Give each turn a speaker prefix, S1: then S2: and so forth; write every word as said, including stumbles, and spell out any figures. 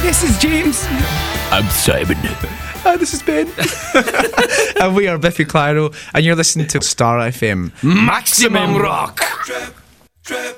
S1: this is James.
S2: I'm Simon.
S1: And this is Ben. And we are Biffy Clyro, and you're listening to Star F M.
S2: Maximum Rock.